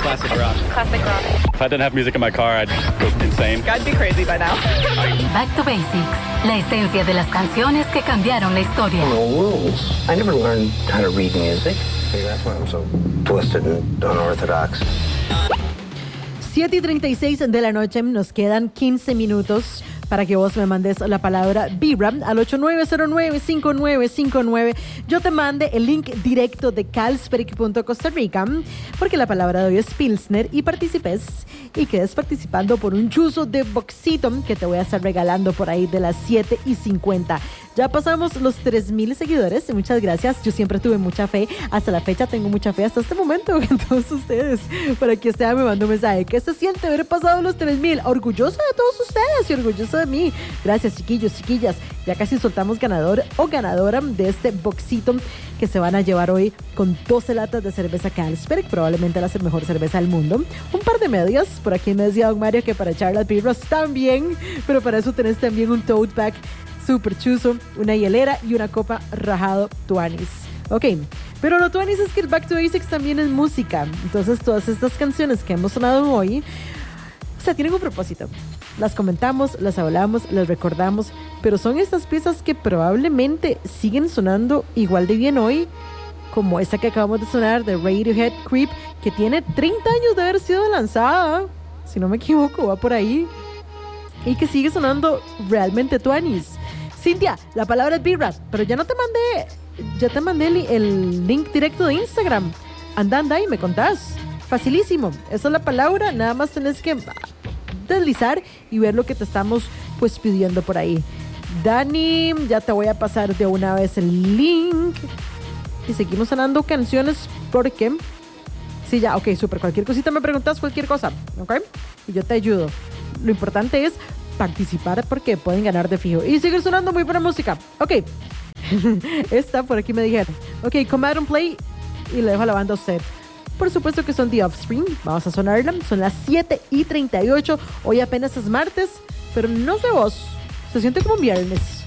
Classic rock. Classic rock. If I didn't have music in my car, I'd go insane. I'd be crazy by now. Back to Basics, la esencia de las canciones que cambiaron la historia. No rules. I never learned how to read music. Maybe that's why I'm so twisted and unorthodox. 7:36 de la noche, nos quedan 15 minutos para que vos me mandes la palabra Vibra al 8909-5959. Yo te mande el link directo de Carlsberg.Costa Rica, porque la palabra de hoy es Pilsner, y participes y quedes participando por un chuzo de boxito que te voy a estar regalando por ahí de las 7:50. Ya pasamos los 3,000 seguidores, muchas gracias. Yo siempre tuve mucha fe, hasta la fecha tengo mucha fe, hasta este momento en todos ustedes. Para que usted me mande un mensaje. ¿Qué se siente haber pasado los 3,000? Orgullosa de todos ustedes y orgullosa de mí. Gracias, chiquillos, chiquillas. Ya casi soltamos ganador o ganadora de este boxito que se van a llevar hoy con 12 latas de cerveza Carlsberg, probablemente la mejor cerveza del mundo. Un par de medias, por aquí me decía don Mario que para echar las birras también, pero para eso tenés también un tote bag super chuzo, una hielera y una copa rajado tuanis. Ok, pero lo tuanis es que el Back to Basics también es música. Entonces todas estas canciones que hemos sonado hoy, o sea, tienen un propósito. Las comentamos, las hablamos, las recordamos, pero son estas piezas que probablemente siguen sonando igual de bien hoy, como esta que acabamos de sonar de Radiohead, Creep, que tiene 30 años de haber sido lanzada, si no me equivoco, va por ahí, y que sigue sonando realmente tuanis. Cintia, la palabra es birra, pero ya te mandé el link directo de Instagram. Anda y me contás. Facilísimo, esa es la palabra, nada más tenés que deslizar y ver lo que te estamos pues pidiendo por ahí. Dani, ya te voy a pasar de una vez el link. Y seguimos sonando canciones porque... Sí, ya, ok, súper. Cualquier cosita me preguntas, cualquier cosa, ¿ok? Y yo te ayudo. Lo importante es participar porque pueden ganar de fijo. Y sigue sonando muy buena música. Ok. Esta por aquí me dijeron. Ok, come out and play. Y le dejo la banda a usted. Por supuesto que son The Offspring. Vamos a sonarla. Son las 7:38. Hoy apenas es martes. Pero no sé vos. Se siente como un viernes.